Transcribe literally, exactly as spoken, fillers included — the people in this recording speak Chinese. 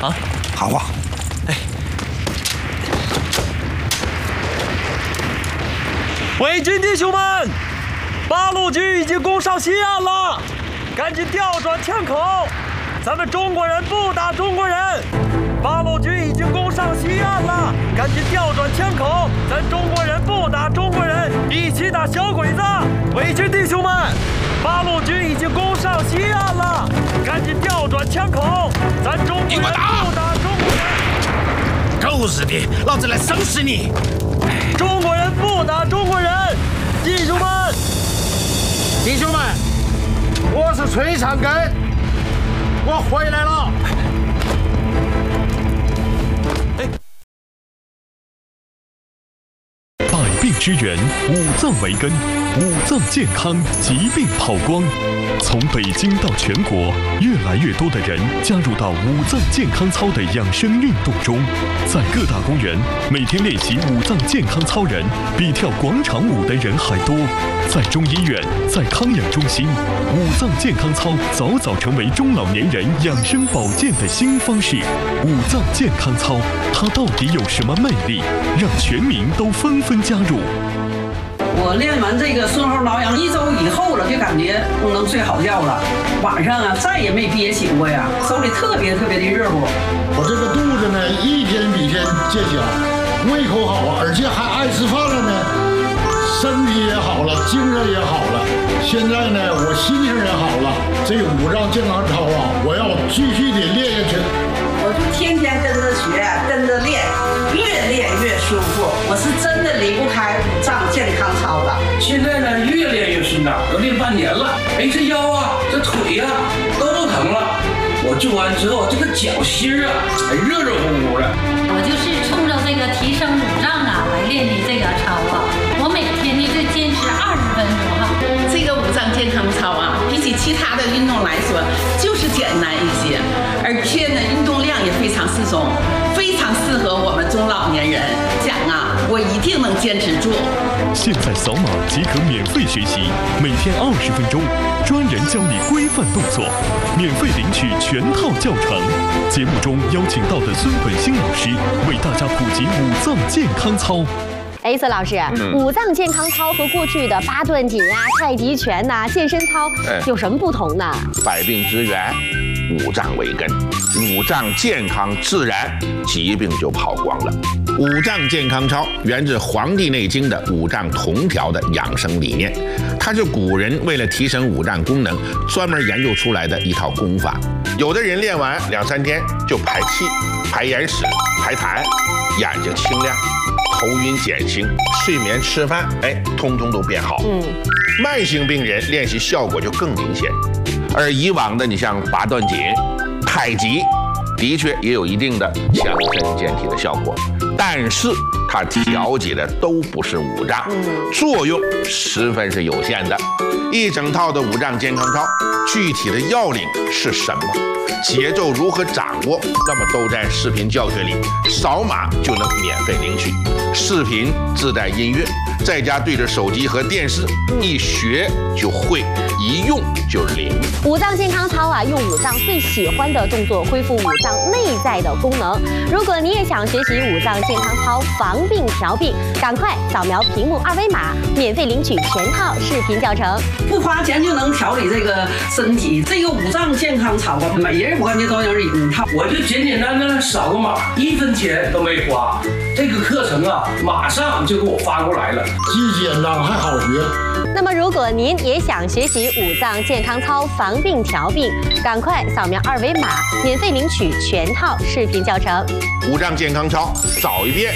啊！ 好啊！ 哎，伪军弟兄们，八路军已经攻上西岸了，赶紧调转枪口！咱们中国人不打中国人。八路军已经攻上西岸了，赶紧调转枪口！咱中国人不打中国人，一起打小鬼子！伪军弟兄们，八路军已经攻上西岸了，赶紧调转枪口！咱中国人不打中国人！ 够死的，老子来收拾你！ 中国人不打中国人，弟兄们， 弟兄们，我是崔长根，我回来了。 百病之源，五脏为根，五脏健康，疾病跑光。从北京到全国，越来越多的人加入到五脏健康操的养生运动中。在各大公园，每天练习五脏健康操人比跳广场舞的人还多。在中医院，在康养中心，五脏健康操早早成为中老年人养生保健的新方式。五脏健康操，它到底有什么魅力，让全民都纷纷加入？ 我练完这个顺后挠痒一周以后了，就感觉能睡好觉了。晚上啊，再也没憋醒过呀，手里特别特别的热乎。 我这个肚子呢，一天比一天见小，胃口好，而且还爱吃饭了呢，身体也好了，精神也好了。现在呢，我心情也好了。这五脏健康操啊，我要继续的练下去。 我就天天跟着学，跟着练，越练越舒服。我是真的离不开五脏健康操的。 现在呢，越练越顺畅，都练半年了。哎，这腰啊，这腿呀、啊，都不疼了。我做完之后，这个脚心啊，还热热乎乎的。 我就是冲着这个提升五脏啊来练的这个操啊。我每天呢就坚持二十分钟哈。 这个五脏健康操啊，比起其他的运动来说，就是简单一些，而且呢，运动量也非常适中，非常适合我们中老年人。讲啊，我一定能坚持住。 现在扫码即可免费学习，每天二十分钟，专人教你规范动作，免费领取全套教程。节目中邀请到的孙本兴老师为大家普及五脏健康操。 哎，孙老师，嗯、五脏健康操和过去的八段锦啊、太极拳呐、啊、健身操有什么不同呢？ 百病之源，五脏为根，五脏健康自然，疾病就跑光了。五脏健康操源自《黄帝内经》的五脏同调的养生理念，它是古人为了提升五脏功能专门研究出来的一套功法。有的人练完两三天就排气、排眼屎、排痰，眼睛清亮，头晕减轻，睡眠吃饭，哎，通通都变好。嗯，慢性病人练习效果就更明显。而以往的你像八段锦、太极，的确也有一定的强身健体的效果，但是它调节的都不是五脏，作用十分是有限的。一整套的五脏健康操，具体的要领是什么？节奏如何掌握？那么都在视频教学里，扫码就能免费领取。视频自带音乐，在家对着手机和电视，一学就会，一用就灵。 五脏健康操啊，用五脏最喜欢的动作恢复五脏内在的功能。如果你也想学习五脏健康操防病调病，赶快扫描屏幕二维码，免费领取全套视频教程。 不花钱就能调理这个身体，这个五脏健康操啊，每人我感觉都有一套。 我就简简单单扫个码，一分钱都没花。这个课程啊，马上就给我发过来了， 既简单还好学。 那么，如果您也想学习五脏健康操防病调病，赶快扫描二维码，免费领取全套视频教程。 五脏健康操，扫一遍